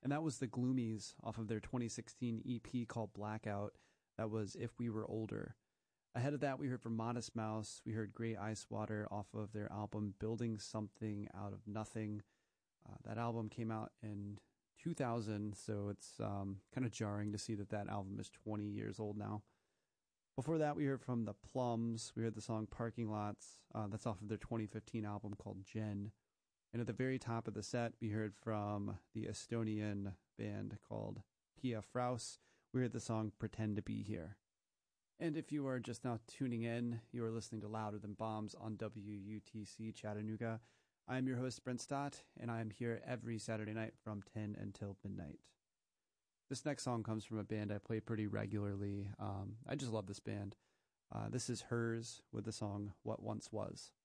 And that was the Gloomies off of their 2016 EP called Blackout. That was If We Were Older. Ahead of that, we heard from Modest Mouse. We heard Grey Ice Water off of their album Building Something Out of Nothing. That album came out in 2000, so it's kind of jarring to see that that album is 20 years old now. Before that, we heard from The Plums. We heard the song Parking Lots. That's off of their 2015 album called Jen. And at the very top of the set, we heard from the Estonian band called Pia Fraus. We heard the song Pretend to Be Here. And if you are just now tuning in, you are listening to Louder Than Bombs on WUTC Chattanooga. I am your host, Brent Stott, and I am here every Saturday night from 10 until midnight. This next song comes from a band I play pretty regularly. I just love this band. This is Hers with the song What Once Was.